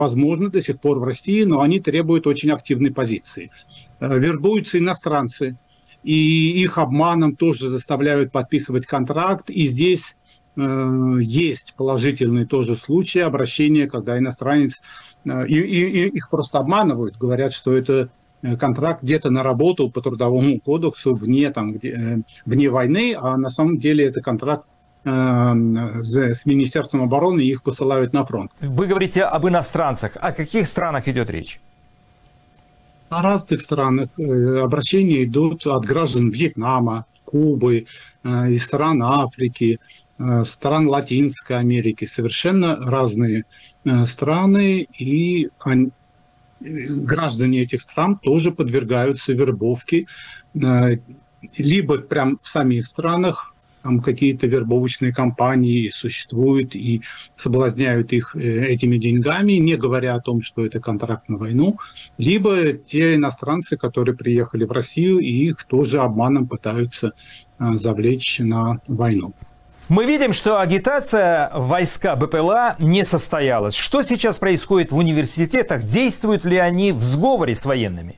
возможны до сих пор в России, но они требуют очень активной позиции. Вербуются иностранцы, и их обманом тоже заставляют подписывать контракт. И здесь есть положительные тоже случаи обращения, когда иностранец, и их просто обманывают, говорят, что это контракт где-то на работу по трудовому кодексу вне войны, а на самом деле это контракт с Министерством обороны, и их посылают на фронт. Вы говорите об иностранцах. О каких странах идет речь? О разных странах. Обращения идут от граждан Вьетнама, Кубы, из стран Африки, стран Латинской Америки. Совершенно разные страны, и граждане этих стран тоже подвергаются вербовке. Либо прям в самих странах, там какие-то вербовочные компании существуют и соблазняют их этими деньгами, не говоря о том, что это контракт на войну, либо те иностранцы, которые приехали в Россию, и их тоже обманом пытаются завлечь на войну. Мы видим, что агитация в войска БПЛА не состоялась. Что сейчас происходит в университетах? Действуют ли они в сговоре с военными?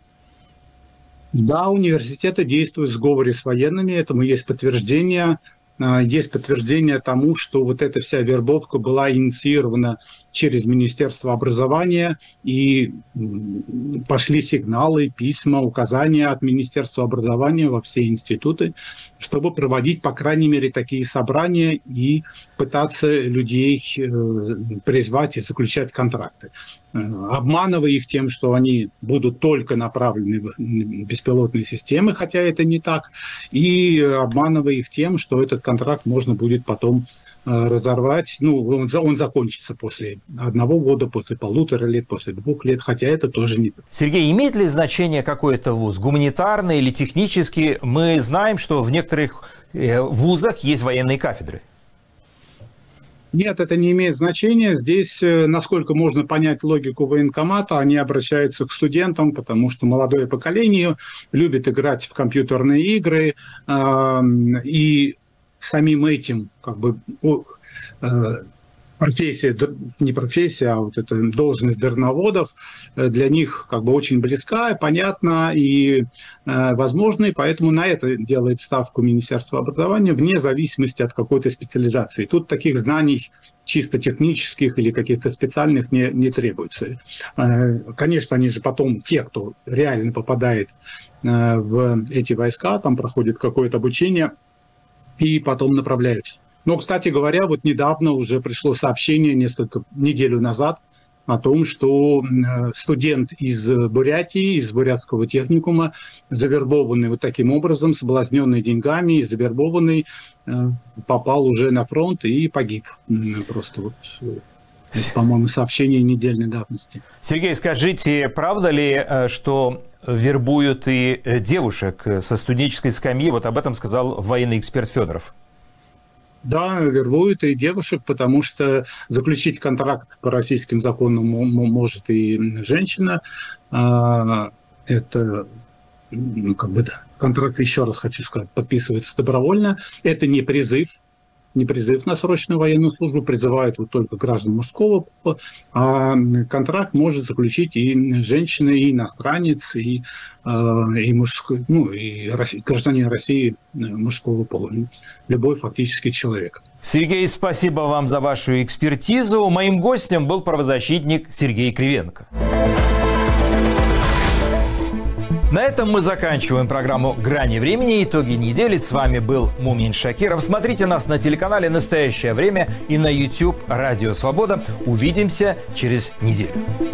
Да, университеты действуют в сговоре с военными, этому есть подтверждение. Есть подтверждение тому, что вот эта вся вербовка была инициирована через Министерство образования, и пошли сигналы, письма, указания от Министерства образования во все институты, чтобы проводить, по крайней мере, такие собрания и пытаться людей призвать и заключать контракты, обманывая их тем, что они будут только направлены в беспилотные системы, хотя это не так, и обманывая их тем, что этот контракт можно будет потом разорвать. Ну, он закончится после 1 года, после 1,5 лет, после 2 лет, хотя это тоже не так. Сергей, имеет ли значение какой-то вуз, гуманитарный или технический? Мы знаем, что в некоторых вузах есть военные кафедры. Нет, это не имеет значения. Здесь, насколько можно понять логику военкомата, они обращаются к студентам, потому что молодое поколение любит играть в компьютерные игры, и самим этим как бы профессия, не профессия, а вот эта должность дерноводов для них как бы очень близка, понятна и возможна, и поэтому на это делает ставку Министерство образования вне зависимости от какой-то специализации. Тут таких знаний чисто технических или каких-то специальных не требуется. Конечно, они же потом, те, кто реально попадает в эти войска, там проходит какое-то обучение и потом направляются. Но, кстати говоря, вот недавно уже пришло сообщение, неделю назад, о том, что студент из Бурятии, из бурятского техникума, завербованный вот таким образом, соблазненный деньгами, завербованный, попал уже на фронт и погиб. Просто вот, по-моему, сообщение недельной давности. Сергей, скажите, правда ли, что вербуют и девушек со студенческой скамьи? Вот об этом сказал военный эксперт Федоров. Да, вербуют и девушек, потому что заключить контракт по российским законам может и женщина. Это, как бы, да, контракт, еще раз хочу сказать, подписывается добровольно. Это не призыв на срочную военную службу, призывают вот только граждан мужского пола, а контракт может заключить и женщина, и иностранец, и мужской, ну, и гражданин России мужского пола, любой фактически человек. Сергей, спасибо вам за вашу экспертизу. Моим гостем был правозащитник Сергей Кривенко. На этом мы заканчиваем программу «Грани времени. Итоги недели». С вами был Мумин Шакиров. Смотрите нас на телеканале «Настоящее время» и на YouTube «Радио Свобода». Увидимся через неделю.